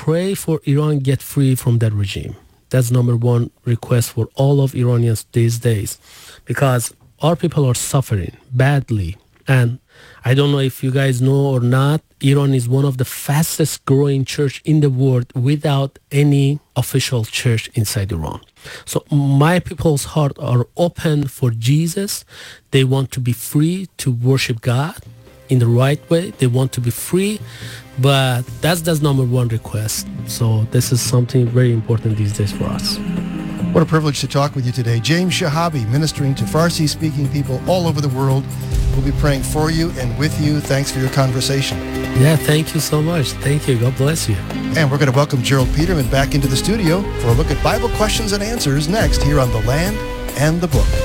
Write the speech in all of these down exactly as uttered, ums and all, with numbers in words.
pray for Iran get free from that regime. That's number one request for all of Iranians these days, because our people are suffering badly. And I don't know if you guys know or not, Iran is one of the fastest growing church in the world without any official church inside Iran. So my people's heart are open for Jesus. They want to be free to worship God in the right way. They want to be free, but that's that's number one request. So this is something very important these days for us. What a privilege to talk with you today. James Shahabi, ministering to Farsi-speaking people all over the world. We'll be praying for you and with you. Thanks for your conversation. Yeah, thank you so much. Thank you. God bless you. And we're going to welcome Gerald Peterman back into the studio for a look at Bible questions and answers next here on The Land and the Book.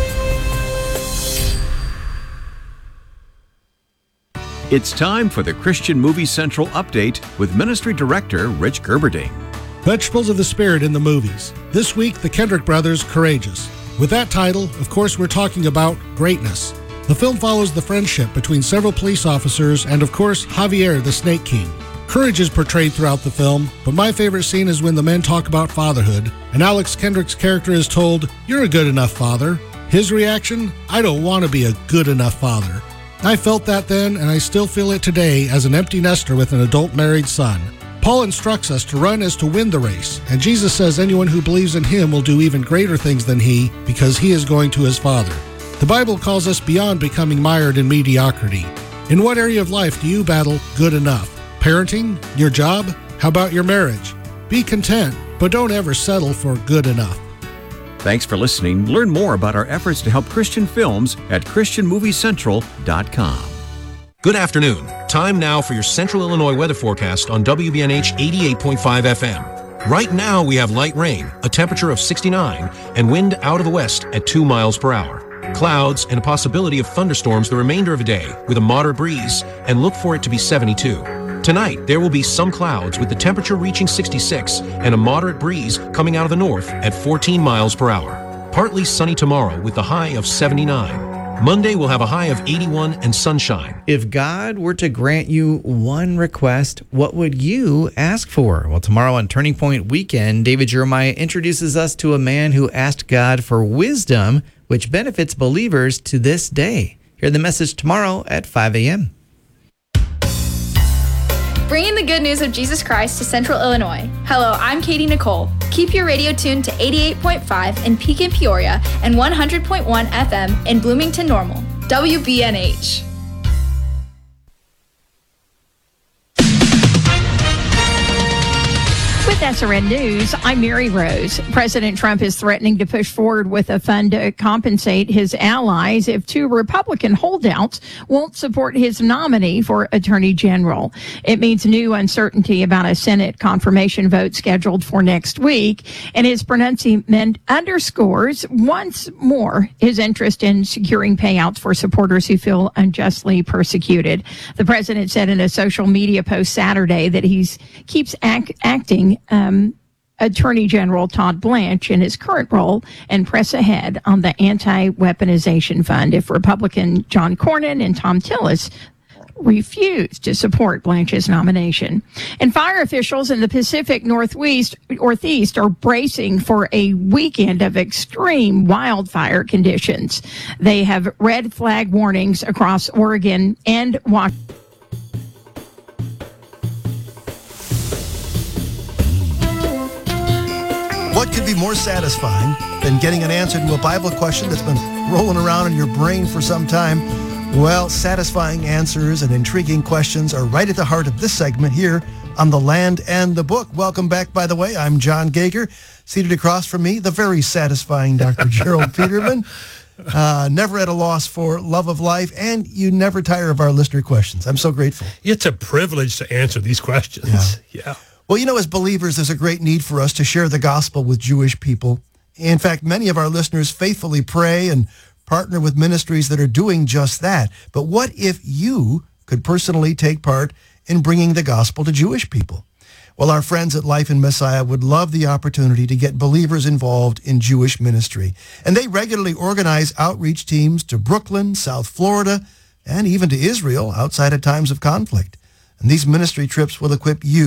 It's time for the Christian Movie Central Update with Ministry Director Rich Gerberding. Vegetables of the Spirit in the movies. This week, the Kendrick brothers, Courageous. With that title, of course, we're talking about greatness. The film follows the friendship between several police officers and, of course, Javier, the Snake King. Courage is portrayed throughout the film, but my favorite scene is when the men talk about fatherhood, and Alex Kendrick's character is told, "You're a good enough father." His reaction, "I don't want to be a good enough father." I felt that then, and I still feel it today as an empty nester with an adult married son. Paul instructs us to run as to win the race, and Jesus says anyone who believes in him will do even greater things than he, because he is going to his Father. The Bible calls us beyond becoming mired in mediocrity. In what area of life do you battle good enough? Parenting? Your job? How about your marriage? Be content, but don't ever settle for good enough. Thanks for listening. Learn more about our efforts to help Christian films at Christian Movie Central dot com. Good afternoon. Time now for your Central Illinois weather forecast on W B N H eighty-eight point five F M. Right now we have light rain, a temperature of sixty-nine, and wind out of the west at two miles per hour. Clouds and a possibility of thunderstorms the remainder of the day with a moderate breeze, and look for it to be seventy-two. Tonight, there will be some clouds with the temperature reaching sixty-six and a moderate breeze coming out of the north at fourteen miles per hour. Partly sunny tomorrow with a high of seventy-nine. Monday will have a high of eighty-one and sunshine. If God were to grant you one request, what would you ask for? Well, tomorrow on Turning Point Weekend, David Jeremiah introduces us to a man who asked God for wisdom, which benefits believers to this day. Hear the message tomorrow at five a.m. Bringing the good news of Jesus Christ to Central Illinois. Hello, I'm Katie Nicole. Keep your radio tuned to eighty-eight point five in Pekin, Peoria, and one hundred point one F M in Bloomington Normal. W B N H. With S R N News, I'm Mary Rose. President Trump is threatening to push forward with a fund to compensate his allies if two Republican holdouts won't support his nominee for Attorney General. It means new uncertainty about a Senate confirmation vote scheduled for next week, and his pronouncement underscores once more his interest in securing payouts for supporters who feel unjustly persecuted. The president said in a social media post Saturday that he keeps act, acting Um, Attorney General Todd Blanche in his current role and press ahead on the anti-weaponization fund if Republican John Cornyn and Tom Tillis refuse to support Blanche's nomination. And fire officials in the Pacific Northwest Northeast are bracing for a weekend of extreme wildfire conditions. They have red flag warnings across Oregon and Washington. What could be more satisfying than getting an answer to a Bible question that's been rolling around in your brain for some time? Well, satisfying answers and intriguing questions are right at the heart of this segment here on The Land and the Book. Welcome back, by the way. I'm John Gager. Seated across from me, the very satisfying Doctor Gerald Peterman. Uh, never at a loss for love of life, and you never tire of our listener questions. I'm so grateful. It's a privilege to answer these questions. Yeah. yeah. Well, you know, as believers, there's a great need for us to share the gospel with Jewish people. In fact, many of our listeners faithfully pray and partner with ministries that are doing just that. But what if you could personally take part in bringing the gospel to Jewish people? Well, our friends at Life in Messiah would love the opportunity to get believers involved in Jewish ministry. And they regularly organize outreach teams to Brooklyn, South Florida, and even to Israel outside of times of conflict. And these ministry trips will equip you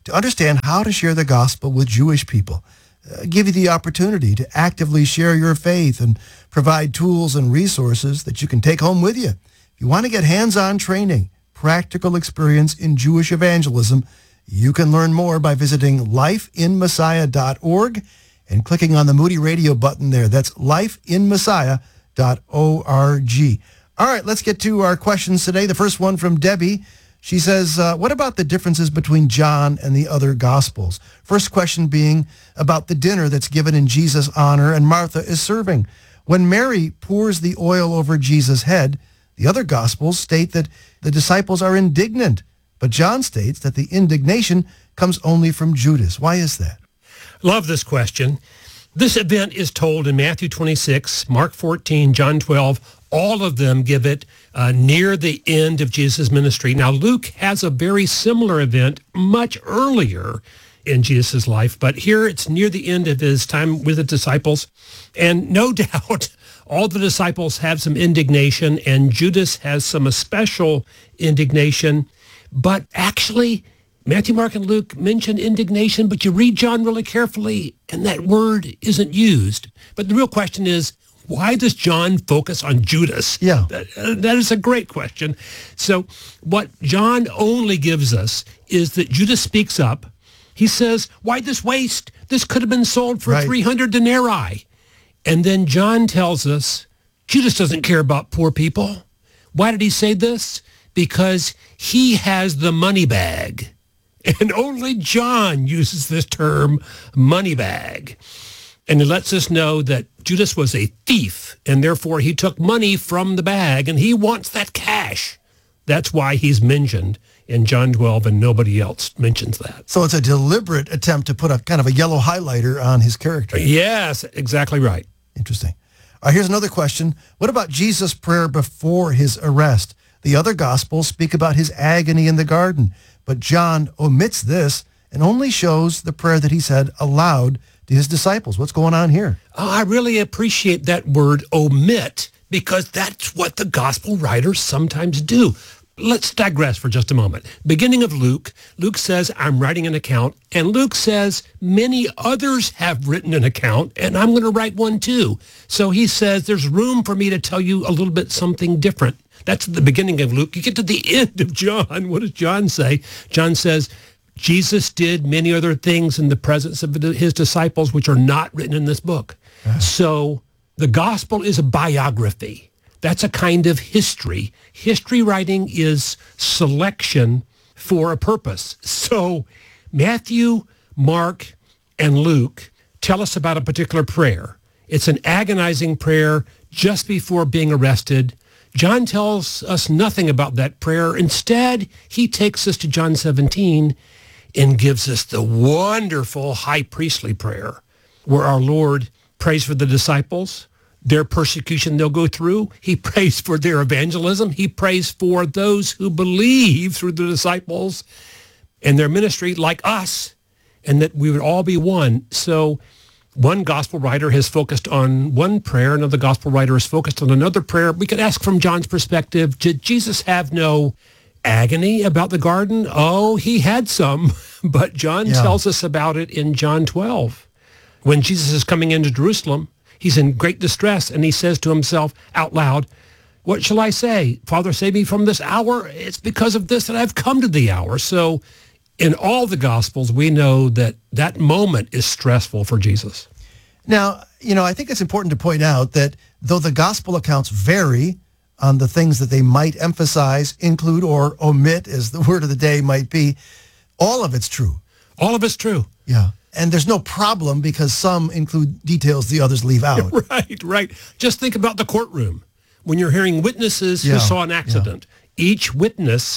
to understand how to share the gospel with Jewish people, uh, give you the opportunity to actively share your faith and provide tools and resources that you can take home with you. If you want to get hands-on training, practical experience in Jewish evangelism, you can learn more by visiting life in messiah dot org and clicking on the Moody Radio button there. That's life in messiah dot org. All right, let's get to our questions today. The first one from Debbie. She says, uh, what about the differences between John and the other Gospels? First question being about the dinner that's given in Jesus' honor and Martha is serving. When Mary pours the oil over Jesus' head, the other Gospels state that the disciples are indignant, but John states that the indignation comes only from Judas. Why is that? Love this question. This event is told in Matthew twenty-six, Mark fourteen, John twelve. All of them give it uh, near the end of Jesus' ministry. Now, Luke has a very similar event much earlier in Jesus' life, but here it's near the end of his time with the disciples. And no doubt, all the disciples have some indignation, and Judas has some special indignation. But actually, Matthew, Mark, and Luke mention indignation, but you read John really carefully, and that word isn't used. But the real question is, why does John focus on Judas? Yeah. That, uh, that is a great question. So what John only gives us is that Judas speaks up. He says, why this waste? This could have been sold for Right. three hundred denarii. And then John tells us, Judas doesn't care about poor people. Why did he say this? Because he has the money bag. And only John uses this term, money bag. And it lets us know that Judas was a thief, and therefore he took money from the bag, and he wants that cash. That's why he's mentioned in John twelve, and nobody else mentions that. So it's a deliberate attempt to put a kind of a yellow highlighter on his character. Yes, exactly right. Interesting. All right, here's another question. What about Jesus' prayer before his arrest? The other Gospels speak about his agony in the garden, but John omits this and only shows the prayer that he said aloud to his disciples. What's going on here? Oh, I really appreciate that word omit, because that's what the gospel writers sometimes do. Let's digress for just a moment. Beginning of Luke, Luke says, I'm writing an account, and Luke says, many others have written an account, and I'm going to write one too. So he says, there's room for me to tell you a little bit something different. That's the beginning of Luke. You get to the end of John. What does John say? John says, Jesus did many other things in the presence of his disciples, which are not written in this book. Uh-huh. So the gospel is a biography. That's a kind of history. History writing is selection for a purpose. So Matthew, Mark, and Luke tell us about a particular prayer. It's an agonizing prayer just before being arrested. John tells us nothing about that prayer. Instead, he takes us to John seventeen and gives us the wonderful high priestly prayer where our Lord prays for the disciples, their persecution they'll go through. He prays for their evangelism. He prays for those who believe through the disciples and their ministry like us, and that we would all be one. So one gospel writer has focused on one prayer, another gospel writer has focused on another prayer. We could ask from John's perspective, did Jesus have no agony about the garden? Oh, he had some, but John Yeah. tells us about it in John twelve. When Jesus is coming into Jerusalem, he's in great distress, and he says to himself out loud, what shall I say? Father, save me from this hour. It's because of this that I've come to the hour. So in all the Gospels, we know that that moment is stressful for Jesus. Now, you know, I think it's important to point out that though the gospel accounts vary on the things that they might emphasize, include, or omit, as the word of the day might be, all of it's true. All of it's true. Yeah. And there's no problem because some include details the others leave out. Right, right. Just think about the courtroom. When you're hearing witnesses Yeah, who saw an accident, each witness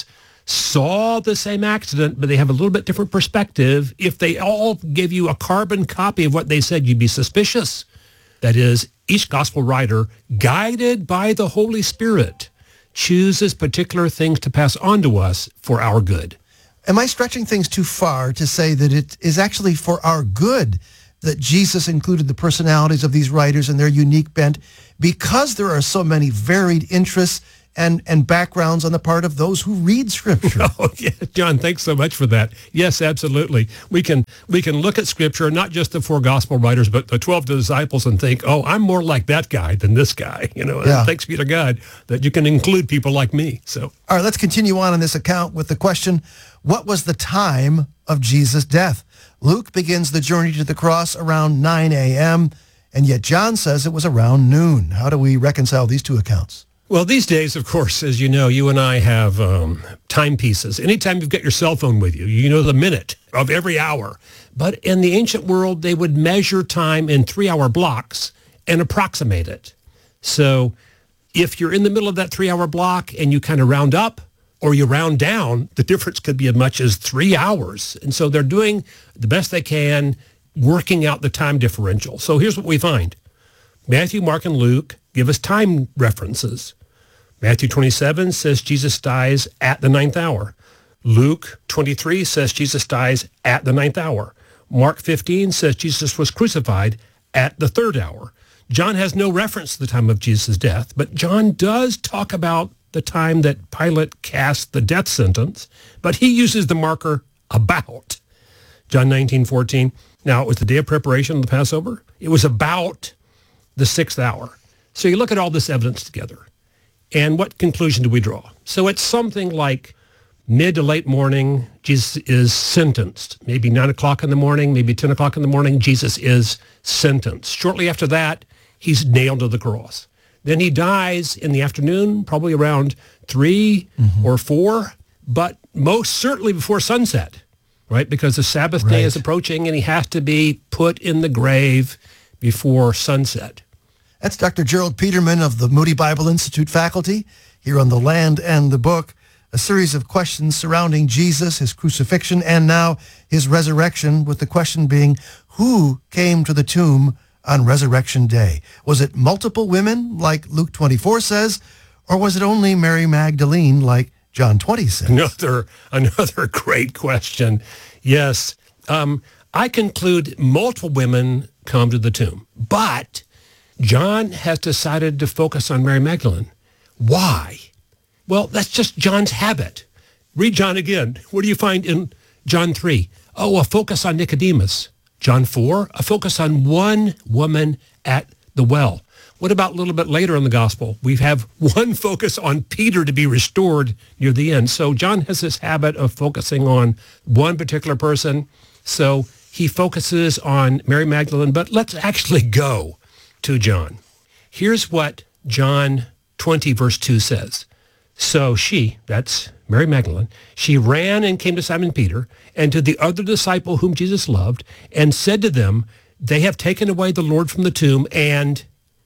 saw the same accident, but they have a little bit different perspective. If they all gave you a carbon copy of what they said, you'd be suspicious. That is, each gospel writer, guided by the Holy Spirit, chooses particular things to pass on to us for our good. Am I stretching things too far to say that it is actually for our good that Jesus included the personalities of these writers and their unique bent? Because there are so many varied interests and, and backgrounds on the part of those who read Scripture. Oh, yeah, John, thanks so much for that. Yes, absolutely. We can we can look at Scripture, not just the four gospel writers, but the twelve disciples and think, oh, I'm more like that guy than this guy. You know, Yeah. and thanks be to God that you can include people like me. So, All right, let's continue on in this account with the question, what was the time of Jesus' death? Luke begins the journey to the cross around nine a.m., and yet John says it was around noon. How do we reconcile these two accounts? well, these days, of course, as you know, you and I have um, timepieces. Anytime you've got your cell phone with you, you know the minute of every hour. But in the ancient world, they would measure time in three-hour blocks and approximate it. So if you're in the middle of that three-hour block and you kind of round up or you round down, the difference could be as much as three hours. And so they're doing the best they can, working out the time differential. So here's what we find. Matthew, Mark, and Luke give us time references. Matthew twenty-seven says Jesus dies at the ninth hour. Luke twenty-three says Jesus dies at the ninth hour. Mark fifteen says Jesus was crucified at the third hour. John has no reference to the time of Jesus' death, but John does talk about the time that Pilate cast the death sentence, but he uses the marker about. John nineteen fourteen. Now, it was the day of preparation of the Passover. It was about the sixth hour. So you look at all this evidence together, and what conclusion do we draw? So it's something like mid to late morning, Jesus is sentenced. Maybe nine o'clock in the morning, maybe ten o'clock in the morning, Jesus is sentenced. Shortly after that, he's nailed to the cross. Then he dies in the afternoon, probably around three mm-hmm. or four, but most certainly before sunset, right? Because the Sabbath Right. day is approaching and he has to be put in the grave before sunset. That's Doctor Gerald Peterman of the Moody Bible Institute faculty here on The Land and the Book, a series of questions surrounding Jesus, his crucifixion, and now his resurrection, with the question being, who came to the tomb on Resurrection Day? Was it multiple women, like Luke twenty-four says, or was it only Mary Magdalene, like John twenty says? Another, another great question. Yes, um, I conclude multiple women come to the tomb, but John has decided to focus on Mary Magdalene. Why? Well, that's just John's habit. Read John again. What do you find in John three? Oh, a focus on Nicodemus. John four, a focus on one woman at the well. What about a little bit later in the gospel? We have one focus on Peter to be restored near the end. So John has this habit of focusing on one particular person. So he focuses on Mary Magdalene, but let's actually go to John. Here's what John twenty, verse two says. So she, that's Mary Magdalene, she ran and came to Simon Peter and to the other disciple whom Jesus loved and said to them, they have taken away the Lord from the tomb, and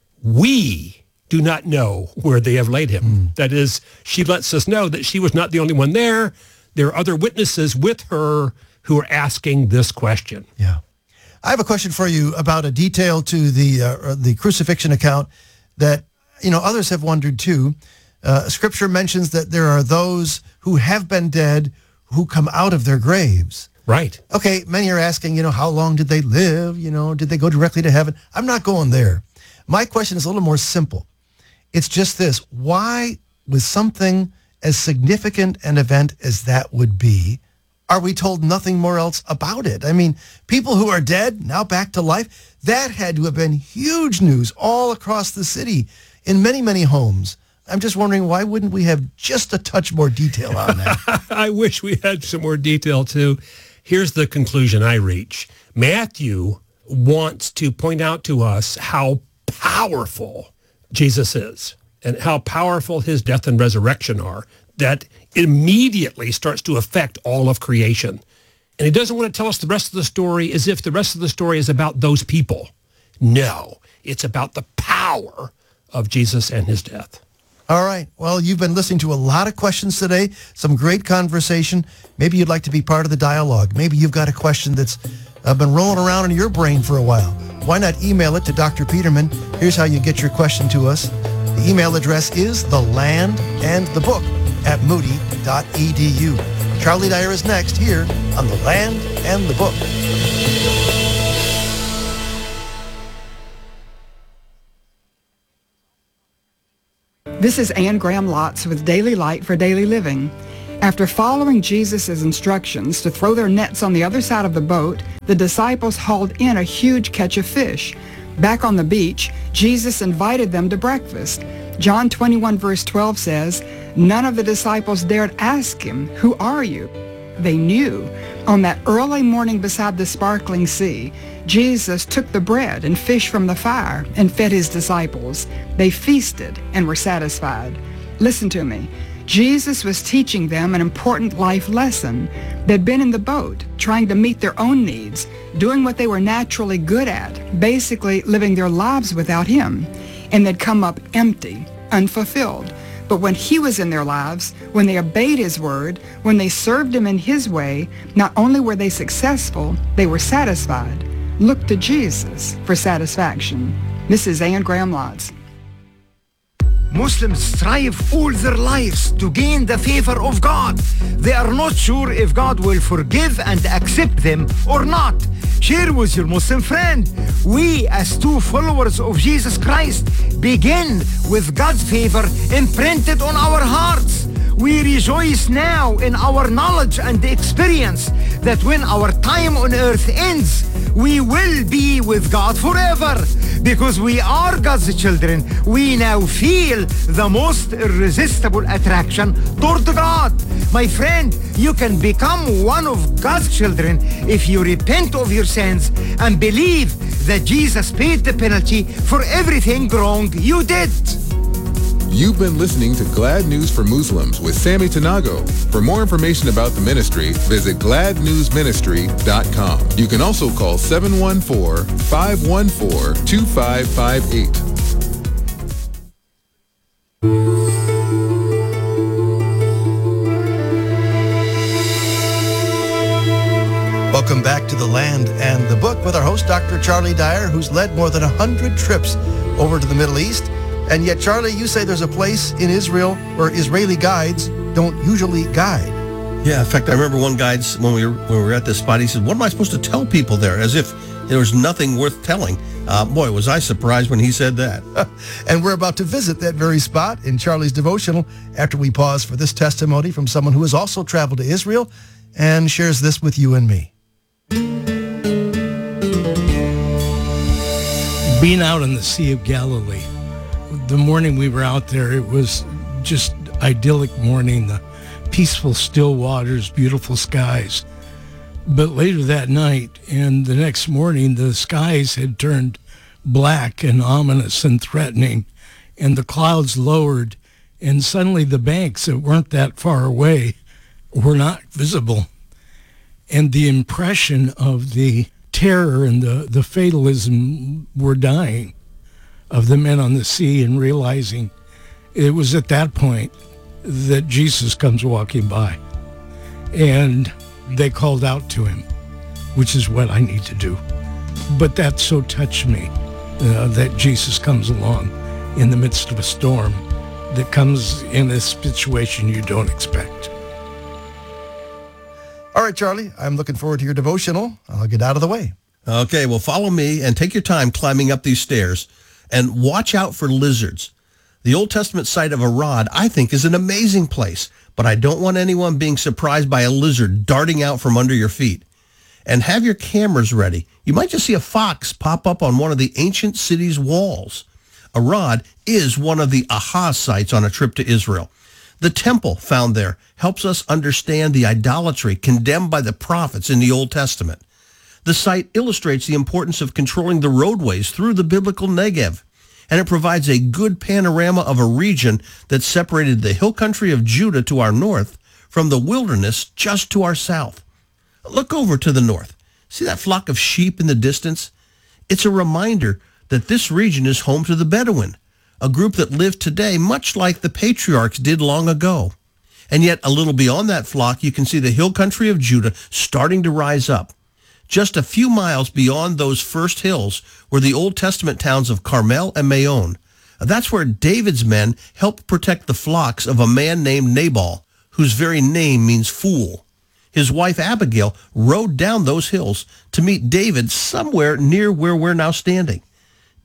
we do not know where they have laid him. Mm. That is, she lets us know that she was not the only one there. There are other witnesses with her who are asking this question. Yeah. I have a question for you about a detail to the uh, the crucifixion account that, you know, others have wondered too. Uh, scripture mentions that there are those who have been dead who come out of their graves. Right. Okay, many are asking, you know, how long did they live? You know, did they go directly to heaven? I'm not going there. My question is a little more simple. It's just this. Why, with something as significant an event as that would be, are we told nothing more else about it? I mean, people who are dead, now back to life, that had to have been huge news all across the city in many, many homes. I'm just wondering, why wouldn't we have just a touch more detail on that? I wish we had some more detail, too. Here's the conclusion I reach. Matthew wants to point out to us how powerful Jesus is and how powerful his death and resurrection are, that immediately starts to affect all of creation. And he doesn't want to tell us the rest of the story as if the rest of the story is about those people. No, it's about the power of Jesus and his death. All right. Well, you've been listening to a lot of questions today, some great conversation. Maybe you'd like to be part of the dialogue. Maybe you've got a question that's uh, been rolling around in your brain for a while. Why not email it to Doctor Peterman? Here's how you get your question to us. The email address is the land and the book at moody dot e d u. Charlie Dyer is next here on The Land and the Book. This is Anne Graham Lotz with Daily Light for Daily Living. After following Jesus' instructions to throw their nets on the other side of the boat, the disciples hauled in a huge catch of fish. Back on the beach, Jesus invited them to breakfast. John twenty-one verse twelve says, "None of the disciples dared ask him, 'Who are you?'" They knew. On that early morning beside the sparkling sea, Jesus took the bread and fish from the fire and fed his disciples. They feasted and were satisfied. Listen to me. Jesus was teaching them an important life lesson. They'd been in the boat, trying to meet their own needs, doing what they were naturally good at, basically living their lives without him, and they'd come up empty, unfulfilled. But when he was in their lives, when they obeyed his word, when they served him in his way, not only were they successful, they were satisfied. Look to Jesus for satisfaction. This is Anne Graham Lotz. Muslims strive all their lives to gain the favor of God. They are not sure if God will forgive and accept them or not. Share with your Muslim friend. We, as two followers of Jesus Christ, begin with God's favor imprinted on our hearts. We rejoice now in our knowledge and experience that when our time on earth ends, we will be with God forever. Because we are God's children, we now feel the most irresistible attraction toward God. My friend, you can become one of God's children if you repent of your sins and believe that Jesus paid the penalty for everything wrong you did. You've been listening to Glad News for Muslims with Sammy Tanago. For more information about the ministry, visit glad news ministry dot com. You can also call seven one four, five one four, two five five eight. Welcome back to The Land and the Book with our host, Doctor Charlie Dyer, who's led more than one hundred trips over to the Middle East. And yet, Charlie, you say there's a place in Israel where Israeli guides don't usually guide. Yeah, in fact, I remember one guide, when we were, when we were at this spot, he said, what am I supposed to tell people there? As if there was nothing worth telling. Uh, boy, was I surprised when he said that. And we're about to visit that very spot in Charlie's devotional after we pause for this testimony from someone who has also traveled to Israel and shares this with you and me. Being out on the Sea of Galilee, the morning we were out there, it was just idyllic morning, the peaceful still waters, beautiful skies. But later that night and the next morning, the skies had turned black and ominous and threatening, and the clouds lowered, and suddenly the banks that weren't that far away were not visible. And the impression of the terror and the, the fatalism were dying of the men on the sea, and realizing it was at that point that Jesus comes walking by. And they called out to him, which is what I need to do. But that so touched me, uh, that Jesus comes along in the midst of a storm, that comes in a situation you don't expect. All right, Charlie, I'm looking forward to your devotional. I'll get out of the way. Okay, well, follow me and take your time climbing up these stairs. And watch out for lizards. The Old Testament site of Arad, I think, is an amazing place, but I don't want anyone being surprised by a lizard darting out from under your feet. And have your cameras ready. You might just see a fox pop up on one of the ancient city's walls. Arad is one of the aha sites on a trip to Israel. The temple found there helps us understand the idolatry condemned by the prophets in the Old Testament. The site illustrates the importance of controlling the roadways through the biblical Negev, and it provides a good panorama of a region that separated the hill country of Judah to our north from the wilderness just to our south. Look over to the north. See that flock of sheep in the distance? It's a reminder that this region is home to the Bedouin, a group that live today much like the patriarchs did long ago. And yet a little beyond that flock, you can see the hill country of Judah starting to rise up. Just a few miles beyond those first hills were the Old Testament towns of Carmel and Maon. That's where David's men helped protect the flocks of a man named Nabal, whose very name means fool. His wife Abigail rode down those hills to meet David somewhere near where we're now standing.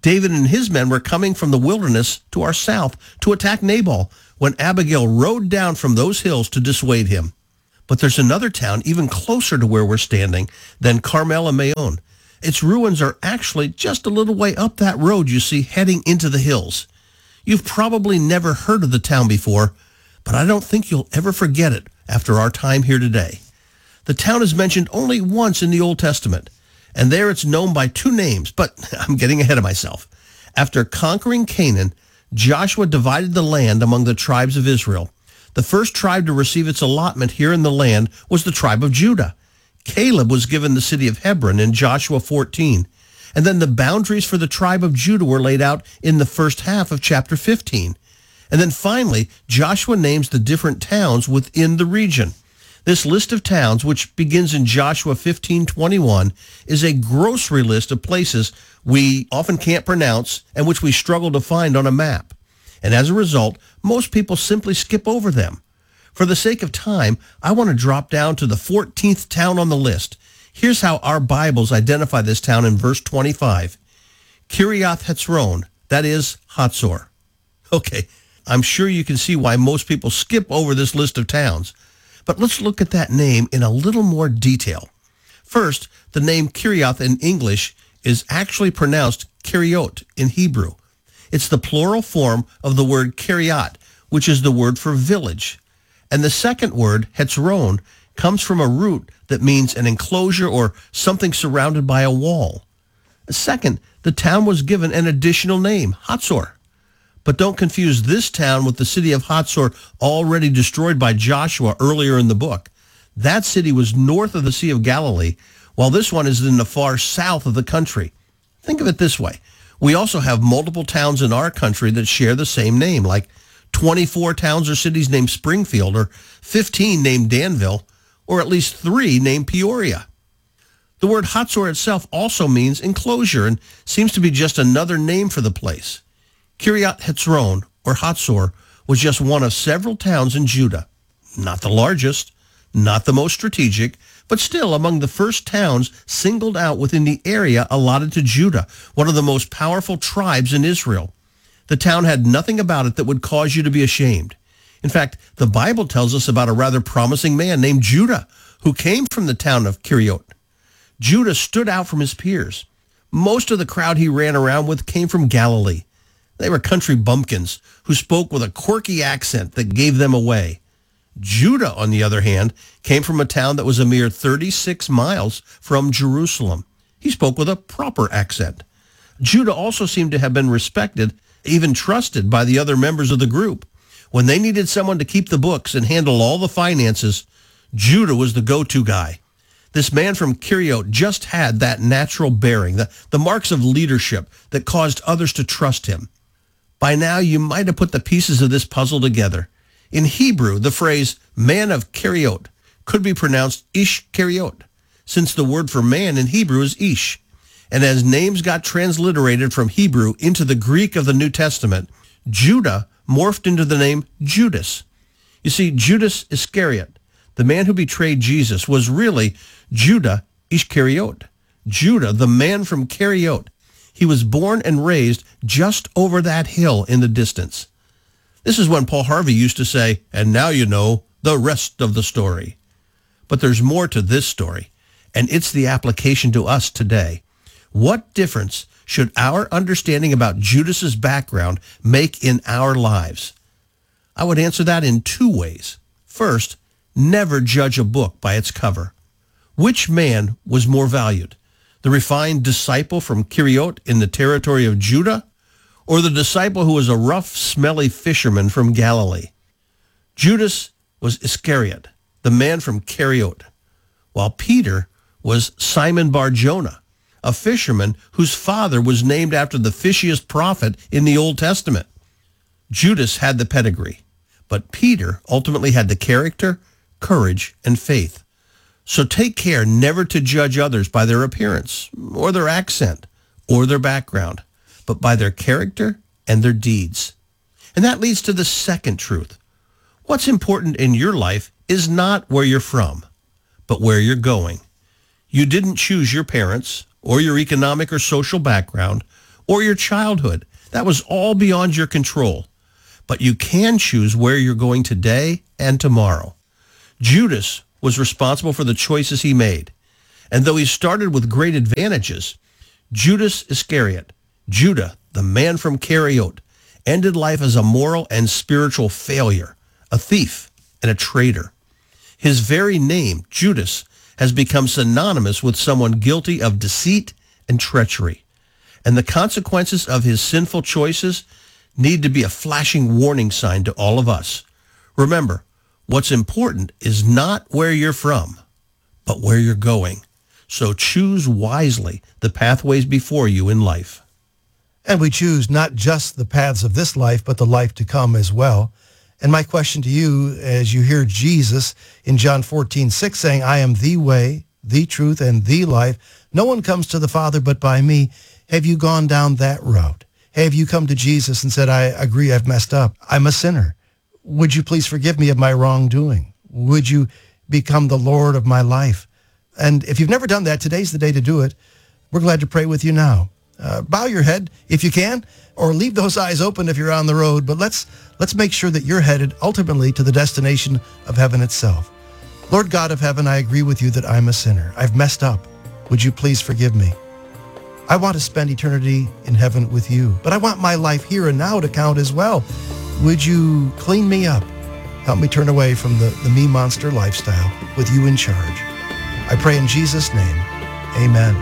David and his men were coming from the wilderness to our south to attack Nabal when Abigail rode down from those hills to dissuade him. But there's another town even closer to where we're standing than Carmel and Maon. Its ruins are actually just a little way up that road you see heading into the hills. You've probably never heard of the town before, but I don't think you'll ever forget it after our time here today. The town is mentioned only once in the Old Testament, and there it's known by two names, but I'm getting ahead of myself. After conquering Canaan, Joshua divided the land among the tribes of Israel. The first tribe to receive its allotment here in the land was the tribe of Judah. Caleb was given the city of Hebron in Joshua fourteen, and then the boundaries for the tribe of Judah were laid out in the first half of chapter fifteen. And then finally, Joshua names the different towns within the region. This list of towns, which begins in Joshua fifteen twenty-one, is a grocery list of places we often can't pronounce and which we struggle to find on a map. And as a result, most people simply skip over them. For the sake of time, I want to drop down to the fourteenth town on the list. Here's how our Bibles identify this town in verse twenty-five. Kiriath Hetzron, that is Hatzor. Okay, I'm sure you can see why most people skip over this list of towns. But let's look at that name in a little more detail. First, the name Kiriath in English is actually pronounced Kiriot in Hebrew. It's the plural form of the word Kiriat, which is the word for village. And the second word, Hetzron, comes from a root that means an enclosure or something surrounded by a wall. Second, the town was given an additional name, Hatzor. But don't confuse this town with the city of Hatzor already destroyed by Joshua earlier in the book. That city was north of the Sea of Galilee, while this one is in the far south of the country. Think of it this way. We also have multiple towns in our country that share the same name, like twenty-four towns or cities named Springfield, or fifteen named Danville, or at least three named Peoria. The word Hatzor itself also means enclosure and seems to be just another name for the place. Kiriath Hetzron, or Hatzor, was just one of several towns in Judah. Not the largest, not the most strategic, but still among the first towns singled out within the area allotted to Judah, one of the most powerful tribes in Israel. The town had nothing about it that would cause you to be ashamed. In fact, the Bible tells us about a rather promising man named Judah, who came from the town of Kiriot. Judah stood out from his peers. Most of the crowd he ran around with came from Galilee. They were country bumpkins who spoke with a quirky accent that gave them away. Judah, on the other hand, came from a town that was a mere thirty-six miles from Jerusalem. He spoke with a proper accent. Judah also seemed to have been respected, even trusted by the other members of the group. When they needed someone to keep the books and handle all the finances, Judah was the go-to guy. This man from Kiriot just had that natural bearing, the, the marks of leadership that caused others to trust him. By now, you might have put the pieces of this puzzle together. In Hebrew, the phrase man of Kiriot could be pronounced Ish Kiriot, since the word for man in Hebrew is Ish. And as names got transliterated from Hebrew into the Greek of the New Testament, Judah morphed into the name Judas. You see, Judas Iscariot, the man who betrayed Jesus, was really Judah Ishkariot. Judah, the man from Kiriot. He was born and raised just over that hill in the distance. This is when Paul Harvey used to say, and now you know the rest of the story. But there's more to this story, and it's the application to us today. What difference should our understanding about Judas's background make in our lives? I would answer that in two ways. First, never judge a book by its cover. Which man was more valued? The refined disciple from Kiriot in the territory of Judah, or the disciple who was a rough, smelly fisherman from Galilee? Judas was Iscariot, the man from Kiriot, while Peter was Simon Bar-Jonah, a fisherman whose father was named after the fishiest prophet in the Old Testament. Judas had the pedigree, but Peter ultimately had the character, courage, and faith. So take care never to judge others by their appearance, or their accent, or their background, but by their character and their deeds. And that leads to the second truth. What's important in your life is not where you're from, but where you're going. You didn't choose your parents, or your economic or social background, or your childhood. That was all beyond your control. But you can choose where you're going today and tomorrow. Judas was responsible for the choices he made. And though he started with great advantages, Judas Iscariot, Judah, the man from Kerioth, ended life as a moral and spiritual failure, a thief and a traitor. His very name, Judas, has become synonymous with someone guilty of deceit and treachery. And the consequences of his sinful choices need to be a flashing warning sign to all of us. Remember, what's important is not where you're from, but where you're going. So choose wisely the pathways before you in life. And we choose not just the paths of this life, but the life to come as well. And my question to you, as you hear Jesus in John fourteen six saying, I am the way, the truth, and the life. No one comes to the Father but by me. Have you gone down that route? Have you come to Jesus and said, I agree, I've messed up. I'm a sinner. Would you please forgive me of my wrongdoing? Would you become the Lord of my life? And if you've never done that, today's the day to do it. We're glad to pray with you now. Uh, bow your head if you can, or leave those eyes open if you're on the road. But let's let's make sure that you're headed ultimately to the destination of heaven itself. Lord God of heaven, I agree with you that I'm a sinner. I've messed up. Would you please forgive me? I want to spend eternity in heaven with you, but I want my life here and now to count as well. Would you clean me up? Help me turn away from the, the me monster lifestyle with you in charge. I pray in Jesus' name, amen.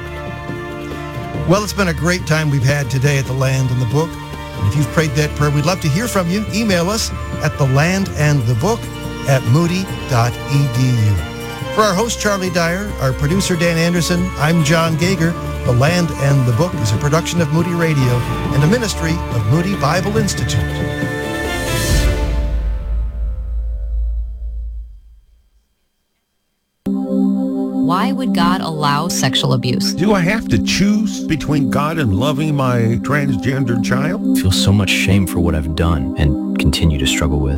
Well, it's been a great time we've had today at The Land and the Book. And if you've prayed that prayer, we'd love to hear from you. Email us at the land and the book at moody dot e d u. For our host, Charlie Dyer, our producer, Dan Anderson, I'm John Gager. The Land and the Book is a production of Moody Radio and a ministry of Moody Bible Institute. Why would God allow sexual abuse? Do I have to choose between God and loving my transgender child? I feel so much shame for what I've done and continue to struggle with.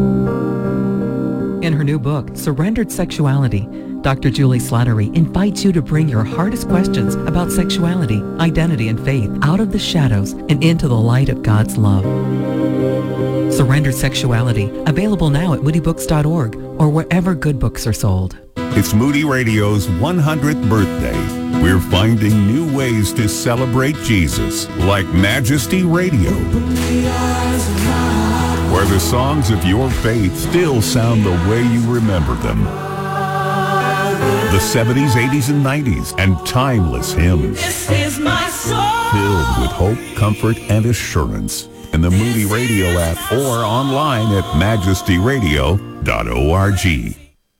In her new book, Surrendered Sexuality, Doctor Julie Slattery invites you to bring your hardest questions about sexuality, identity, and faith out of the shadows and into the light of God's love. Surrendered Sexuality, available now at moody books dot org or wherever good books are sold. It's Moody Radio's one hundredth birthday. We're finding new ways to celebrate Jesus, like Majesty Radio, where the songs of your faith still sound the way you remember them. The seventies, eighties, and nineties, and timeless hymns. This is my song. Filled with hope, comfort, and assurance. In the Moody Radio app or online at majesty radio dot org.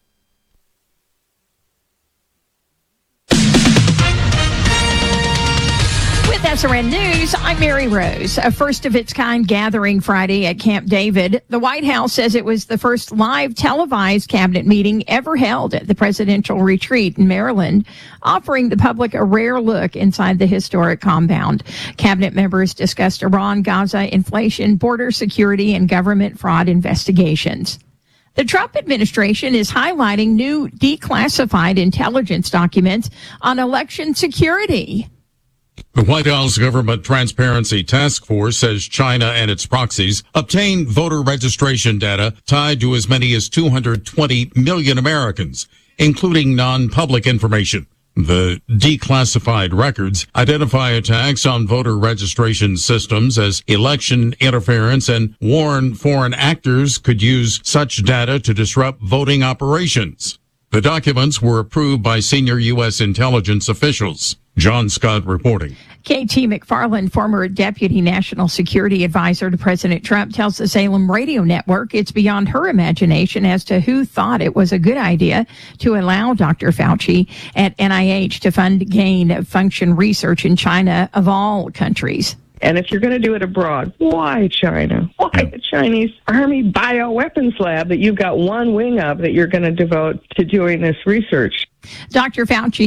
S R N News, I'm Mary Rose. A first-of-its-kind gathering Friday at Camp David. The White House says it was the first live televised cabinet meeting ever held at the presidential retreat in Maryland, offering the public a rare look inside the historic compound. Cabinet members discussed Iran, Gaza, inflation, border security, and government fraud investigations. The Trump administration is highlighting new declassified intelligence documents on election security. The White House Government Transparency Task Force says China and its proxies obtained voter registration data tied to as many as two hundred twenty million Americans, including non-public information. The declassified records identify attacks on voter registration systems as election interference and warn foreign actors could use such data to disrupt voting operations. The documents were approved by senior U S intelligence officials. John Scott reporting. K T McFarland, former deputy national security advisor to President Trump, tells the Salem Radio Network it's beyond her imagination as to who thought it was a good idea to allow Doctor Fauci at N I H to fund gain-of-function research in China, of all countries. And if you're going to do it abroad, why China? Why the Chinese Army bioweapons lab that you've got one wing of that you're going to devote to doing this research? Doctor Fauci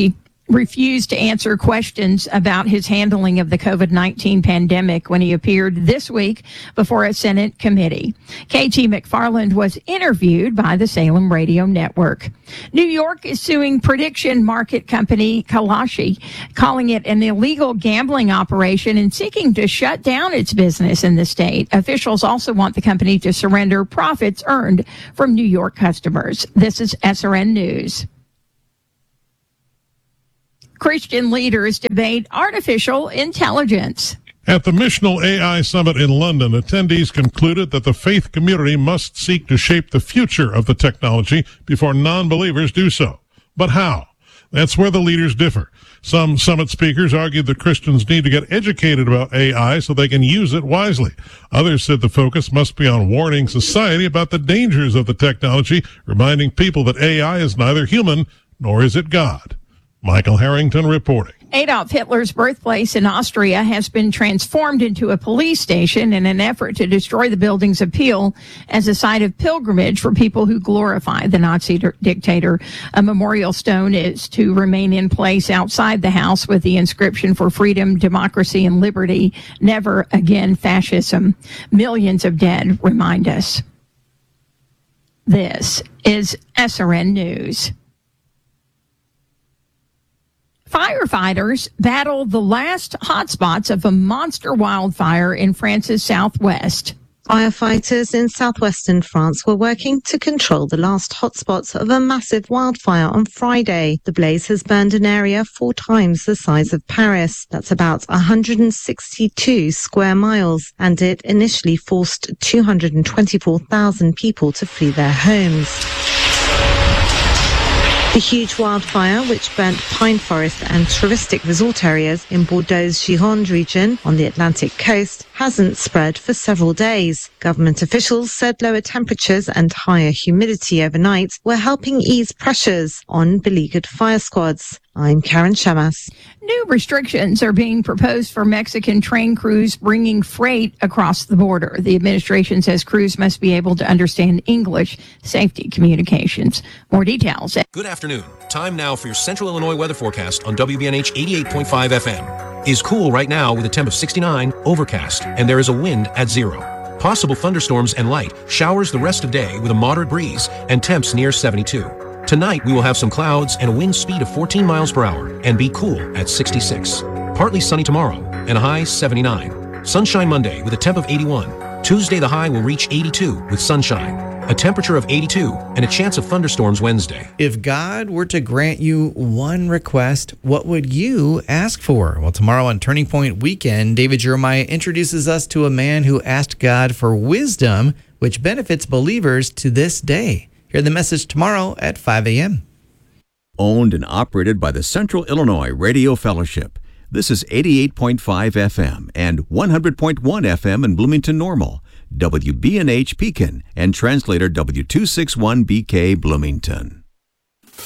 refused to answer questions about his handling of the COVID nineteen pandemic when he appeared this week before a Senate committee. K T McFarland was interviewed by the Salem Radio Network. New York is suing prediction market company Kalshi, calling it an illegal gambling operation and seeking to shut down its business in the state. Officials also want the company to surrender profits earned from New York customers. This is S R N News. Christian leaders debate artificial intelligence. At the Missional A I Summit in London, attendees concluded that the faith community must seek to shape the future of the technology before non-believers do so. But how? That's where the leaders differ. Some summit speakers argued that Christians need to get educated about A I so they can use it wisely. Others said the focus must be on warning society about the dangers of the technology, reminding people that A I is neither human nor is it God. Michael Harrington reporting. Adolf Hitler's birthplace in Austria has been transformed into a police station in an effort to destroy the building's appeal as a site of pilgrimage for people who glorify the Nazi dictator. A memorial stone is to remain in place outside the house with the inscription for freedom, democracy, and liberty. Never again fascism. Millions of dead remind us. This is S R N News. Firefighters battle the last hotspots of a monster wildfire in France's southwest. Firefighters in southwestern France were working to control the last hotspots of a massive wildfire on Friday. The blaze has burned an area four times the size of Paris. That's about one hundred sixty-two square miles, and it initially forced two hundred twenty-four thousand people to flee their homes. The huge wildfire, which burnt pine forest and touristic resort areas in Bordeaux's Gironde region on the Atlantic coast, hasn't spread for several days. Government officials said lower temperatures and higher humidity overnight were helping ease pressures on beleaguered fire squads. I'm Karen Shamas. New restrictions are being proposed for Mexican train crews bringing freight across the border. The administration says crews must be able to understand English safety communications. More details. Good afternoon. Time now for your Central Illinois weather forecast on W B N H eighty-eight point five F M. Is cool right now with a temp of sixty-nine, overcast, and there is a wind at zero. Possible thunderstorms and light showers the rest of day with a moderate breeze and temps near seventy-two. Tonight, we will have some clouds and a wind speed of fourteen miles per hour and be cool at sixty-six. Partly sunny tomorrow and a high seventy-nine. Sunshine Monday with a temp of eighty-one. Tuesday, the high will reach eighty-two with sunshine. A temperature of eighty-two and a chance of thunderstorms Wednesday. If God were to grant you one request, what would you ask for? Well, tomorrow on Turning Point Weekend, David Jeremiah introduces us to a man who asked God for wisdom, which benefits believers to this day. Hear the message tomorrow at five a.m. Owned and operated by the Central Illinois Radio Fellowship. This is eighty-eight point five F M and one hundred point one F M in Bloomington Normal, W B N H Pekin, and translator W two sixty-one B K Bloomington.